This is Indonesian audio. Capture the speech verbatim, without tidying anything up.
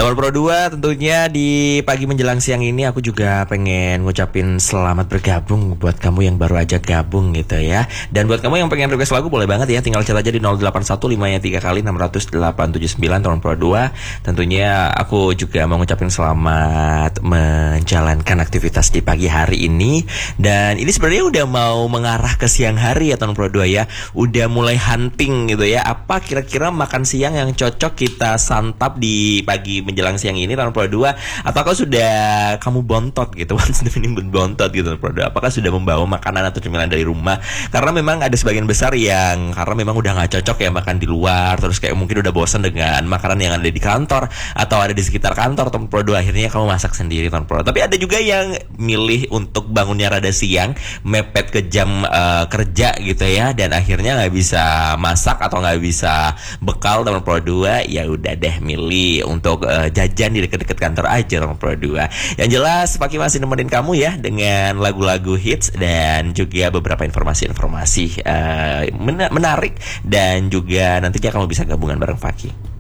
Tahun Pro dua tentunya di pagi menjelang siang ini aku juga pengen ngucapin selamat bergabung buat kamu yang baru aja gabung gitu ya. Dan buat kamu yang pengen request lagu boleh banget ya, tinggal chat aja di nol delapan satu lima nya tiga kali enam nol delapan tujuh sembilan Tahun Pro dua. Tentunya aku juga mau ngucapin selamat menjalankan aktivitas di pagi hari ini. Dan ini sebenarnya udah mau mengarah ke siang hari ya Tahun Pro dua ya. Udah mulai hunting gitu ya. Apa kira-kira makan siang yang cocok kita santap di pagi menjelang siang ini Tahun Pro dua, ataukah sudah kamu bontot gitu once the feeling bontot gitu Tahun Pro dua, apakah sudah membawa makanan atau cemilan dari rumah? Karena memang ada sebagian besar yang karena memang udah nggak cocok ya makan di luar, terus kayak mungkin udah bosan dengan makanan yang ada di kantor atau ada di sekitar kantor Tahun Pro dua, akhirnya kamu masak sendiri Tahun Pro. Tapi ada juga yang milih untuk bangunnya rada siang, mepet ke jam uh, kerja gitu ya, dan akhirnya nggak bisa masak atau nggak bisa bekal Tahun Pro dua, ya udah deh milih untuk uh, jajan di deket-deket kantor aja Tahun Pro dua. Yang jelas Paki masih nemenin kamu ya dengan lagu-lagu hits dan juga beberapa informasi-informasi uh, menarik, dan juga nantinya kamu bisa gabungan bareng Paki.